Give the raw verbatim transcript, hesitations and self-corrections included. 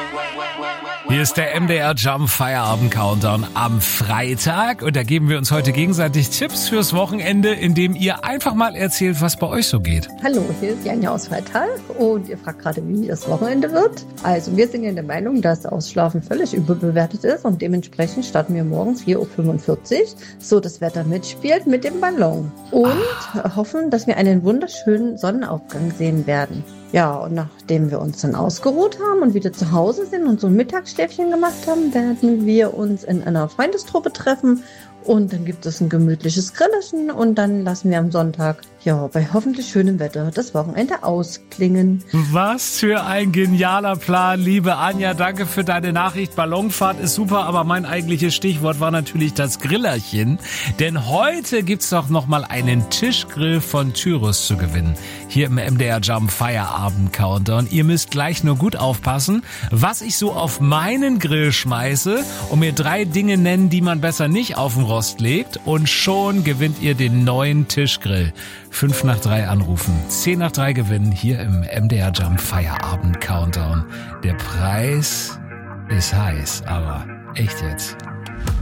Hier ist der M D R Jump Feierabend Countdown am Freitag und da geben wir uns heute gegenseitig Tipps fürs Wochenende, indem ihr einfach mal erzählt, was bei euch so geht. Hallo, hier ist Janja aus Freital und ihr fragt gerade, wie das Wochenende wird. Also wir sind ja der Meinung, dass Ausschlafen völlig überbewertet ist und dementsprechend starten wir morgen vier Uhr fünfundvierzig, so das Wetter mitspielt mit dem Ballon und ah. hoffen, dass wir einen wunderschönen Sonnenaufgang sehen werden. Ja, und nachdem wir uns dann ausgeruht haben und wieder zu Hause sind und so ein Mittagsschläfchen gemacht haben, werden wir uns in einer Freundestruppe treffen und dann gibt es ein gemütliches Grillerchen und dann lassen wir am Sonntag, ja, bei hoffentlich schönem Wetter das Wochenende ausklingen. Was für ein genialer Plan, liebe Anja, danke für deine Nachricht. Ballonfahrt ist super, aber mein eigentliches Stichwort war natürlich das Grillerchen, denn heute gibt's doch nochmal einen Tischgrill von Tyrus zu gewinnen. Hier im M D R Jump Feierabend Countdown. Ihr müsst gleich nur gut aufpassen, was ich so auf meinen Grill schmeiße und mir drei Dinge nennen, die man besser nicht auf den Rost legt und schon gewinnt ihr den neuen Tischgrill. Fünf nach drei anrufen, zehn nach drei gewinnen hier im M D R Jump Feierabend Countdown. Der Preis ist heiß, aber echt jetzt.